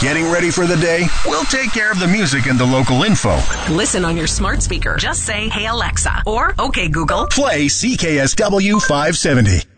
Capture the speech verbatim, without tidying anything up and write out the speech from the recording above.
Getting ready for the day? We'll take care of the music and the local info. Listen on your smart speaker. Just say, "Hey Alexa," or "Okay Google." Play C K S W five seventy.